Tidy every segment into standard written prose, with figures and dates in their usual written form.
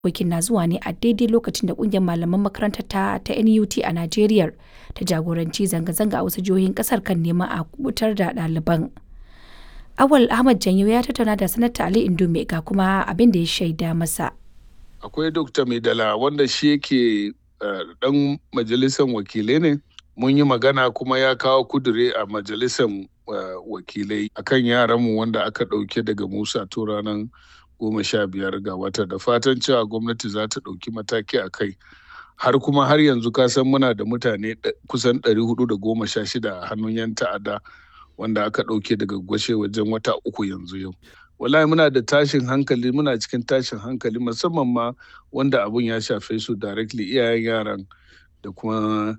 dokokin na zuwa ne a daidai lokacin da ƙungiyar malaman makarantar ta NUT a Najeriya ta jagoranci zanga-zanga a wasu jihohin ƙasar kan neman a kubutar da ɗaliban. Awal Ahmad Janyo ya tattauna da Sanata Ali Indume ga kuma abin da ya shaida masa. Akwai Dr. Maidala wanda shi yake ɗan majalisar wakilai ne. Mun yi magana kuma ya kawo kudure a majalisar wakilai akan yaranmu wanda aka ɗauke daga Musa to ranar 15 ga wata, da fatan cewa gwamnati za ta ɗauki mataki a kai. Har yanzu ka san muna da mutane kusan 416 a hannun 'yan ta'adda wanda aka ɗauke daga Gwashe wajen wata 3 yanzu yau. Wallahi muna cikin tashin hankali musamman ma wanda abun ya shafe su directly, iyayen yaran da kuma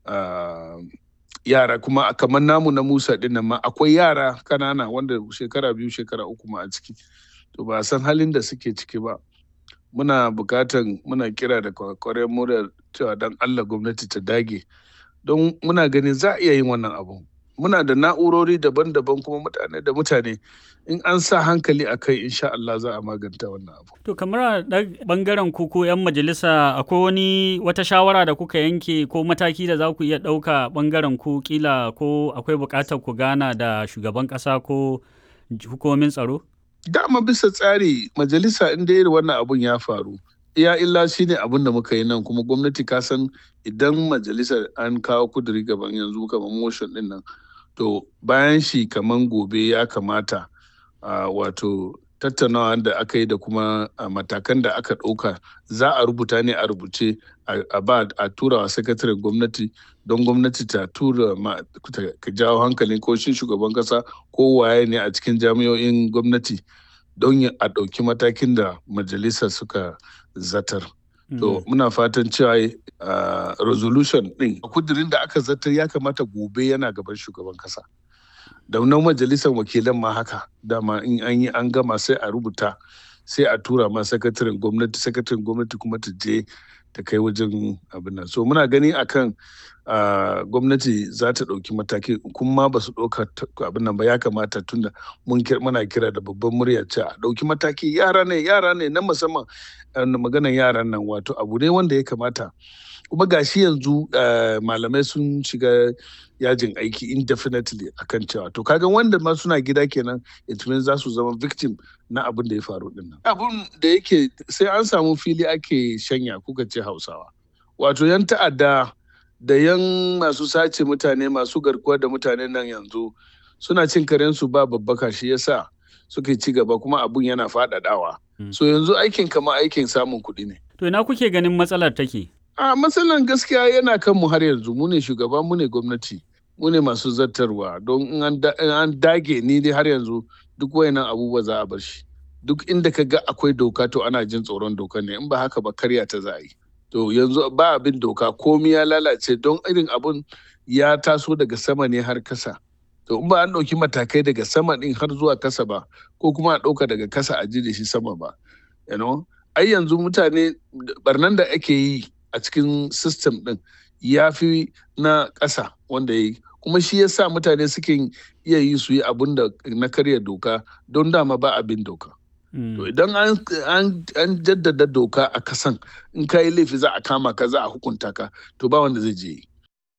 yara kuma kamar namu na Musa din nan ma akwai yara kanana wanda shekara 2 shekara 3 ma a ciki, to ba san halin da suke ciki ba. Muna kira da kwakwaren mu da cewa dan Allah gwamnati ta dage, don muna ganin za a iya yin wannan abu. Muna da na'urori daban-daban kuma mutane in an sa hankali a kai insha Allah za a maganta wannan abu. To kamar a bangaren ku ko 'yan majalisa akwai wata shawara da kuka yanke ko mataki da za ku iya ɗauka bangaren ku, kila ko akwai buƙatar ku gana da shugaban ƙasa ko hukumomin tsaro? Dama bisa tsari majalisa inda irin wannan abun ya faru, iya illa shine abin da muka yi nan, kuma gwamnati ka san idan majalisa an kawo kuduri gaban yanzu kamar motion din nan, to bayan shi kamar gobe ya kamata wato tattaunawa da aka yi da kuma matakan da aka ɗauka za a rubuta ne a rubuce a tura wa sakataren gwamnati, don gwamnati ta tura ka jawo hankalin ko shi shugaban kasa ko waye ne a cikin jami'o'in gwamnati don a ɗauki matakin da majalisa suka zatar. To muna fatan cewa resolution ɗin kudirin da aka zartar ya kamata gobe yana gaban shugaban kasa. Da nan majalisar wakilan ma haka, dama in an yi an gama sai a rubuta sai a tura ma sakataren gwamnati kuma ta je ta kai wajen abin nan. So muna gani akan gwamnati za ta ɗauki mataki, kuma ba su ɗauka abin nan ba. Ya kamata tunda muna kira da babban murya cewa a ɗauki mataki. Yara ne na musamman, maganan yaran nan wato abu ne wanda ya kamata. Kuma gashi yanzu malamai sun shiga yajin aiki indefinitely akan cewa to kaga wanda ma suna gida kenan, it means za su zama victim na abin da ya faru din nan. Abun da yake sai an samu fili ake shanya, kuka ce Hausawa. Wato 'yan ta'adda da 'yan masu sace mutane, masu garkuwa da mutane nan yanzu suna cin karensu ba babbaka, shi yasa suke ci gaba kuma abun yana faɗaɗawa. So yanzu aikin kama aikin samun kuɗi ne. To ina kuke ganin matsalar take? Matsalan gaskiya yana kan mu har yanzu. Mu ne shugaba, mu ne gwamnati, mu ne masu zartarwa, don in an dage ni dai har yanzu duk wayannan abubuwa za a bar shi. Duk inda ka ga akwai doka to ana jin tsoron doka ne, in ba haka ba karya ta za a yi. To yanzu ba abin doka, komi ya lalace, don irin abun ya taso daga sama ne har kasa. To in ba an ɗauki matakai daga sama ɗin har zuwa kasa ba, ko kuma a ɗauka daga kasa a ji da shi sama ba, ai yanzu mutane barnan da ake yi a cikin system ɗin ya fi na ƙasa wanda ya yi, kuma shi ya sa mutane suke iya yi su yi abin da na karya doka, don dama ba abin doka. To idan an jaddada doka a kasan, in ka yi laifi za a kama ka, za a hukunta ka, to ba wanda zai je yi.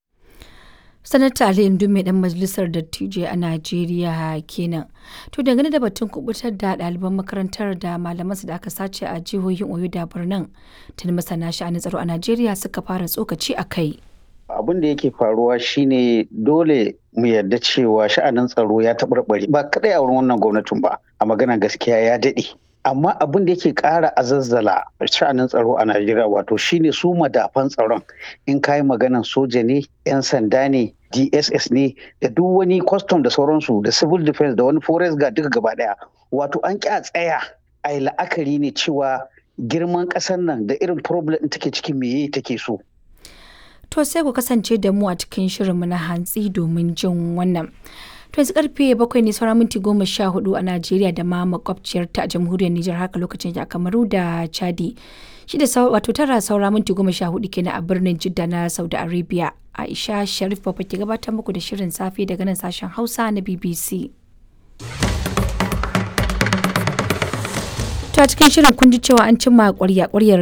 Sanata Ali Indume dan majalisar dattijai a Najeriya kenan. To dangane da batun kubutar da ɗaliban makarantar da malamansu da aka sace a jihohin Oyo da Borno, tuni masana sha'anin tsaro a Najeriya suka fara tsokaci a kai. Abin da yake faruwa shine dole mu yarda cewa sha'anin tsaro ya taɓarɓare, ba kadai a wurin wannan gwamnatin ba, a magana gaskiya ya daɗe. Amma abin da yake ƙara azazzala sha'anin tsaro a Najeriya wato shine su madafan tsaron, in kayi maganan soja ne, 'yan sanda ne, DSS ne, da duk wani custom da sauransu, da civil defense da wani forest guard duka gaba ɗaya. Wato an ƙi a tsaya a yi la'akari ne cewa girman ƙasar nan da irin problem ɗin take cikin meye take so. To sai ku kasance da mu a cikin shirinmu na hantsi domin jin wannan. To yanzu karfe 7 ne saura minti 14 a Najeriya da ma makwabciyar ta a jamhuriyar Nijar, haka lokacin a Kamaru da Chadi. Shi da wato 9 saura minti 14 kenan a birnin Jidda na Saudi Arabia. Aisha Sharif Baba ke gabatar muku da shirin safe daga nan sashen Hausa na BBC. a cikin shirin kun ji cewa an cimma ƙwarya-ƙwaryar